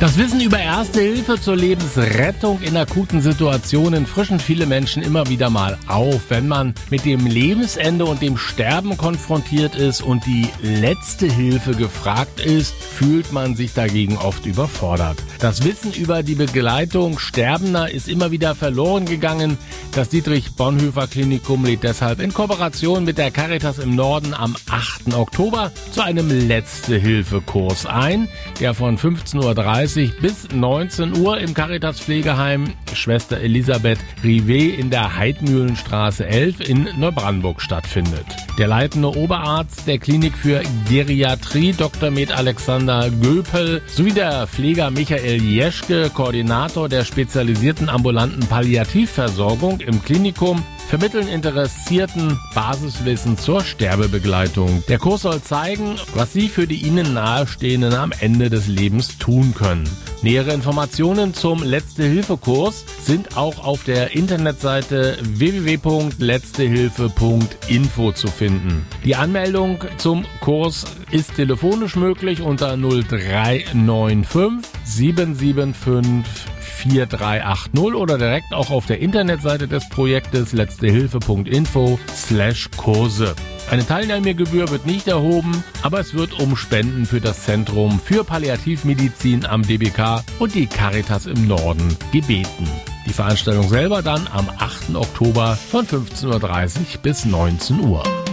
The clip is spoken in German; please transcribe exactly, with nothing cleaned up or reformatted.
Das Wissen über Erste Hilfe zur Lebensrettung in akuten Situationen frischen viele Menschen immer wieder mal auf. Wenn man mit dem Lebensende und dem Sterben konfrontiert ist und die letzte Hilfe gefragt ist, fühlt man sich dagegen oft überfordert. Das Wissen über die Begleitung Sterbender ist immer wieder verloren gegangen. Das Dietrich-Bonhoeffer-Klinikum lädt deshalb in Kooperation mit der Caritas im Norden am achten Oktober zu einem Letzte-Hilfe-Kurs ein, der von fünfzehn Uhr dreißig bis neunzehn Uhr im Caritas-Pflegeheim Schwester Elisabeth Rivet in der Heidmühlenstraße elf in Neubrandenburg stattfindet. Der leitende Oberarzt der Klinik für Geriatrie, Doktor Med Alexander Göpel, sowie der Pfleger Michael Jeschke, Koordinator der spezialisierten ambulanten Palliativversorgung im Klinikum, vermitteln Interessierten Basiswissen zur Sterbebegleitung. Der Kurs soll zeigen, was Sie für die Ihnen Nahestehenden am Ende des Lebens tun können. Nähere Informationen zum Letzte-Hilfe-Kurs sind auch auf der Internetseite w w w punkt letztehilfe punkt info zu finden. Die Anmeldung zum Kurs ist telefonisch möglich unter null drei neun fünf sieben sieben fünf vier drei acht null oder direkt auch auf der Internetseite des Projektes letztehilfe punkt info slash Kurse. Eine Teilnahmegebühr wird nicht erhoben, aber es wird um Spenden für das Zentrum für Palliativmedizin am D B K und die Caritas im Norden gebeten. Die Veranstaltung selber dann am achten Oktober von fünfzehn Uhr dreißig bis neunzehn Uhr.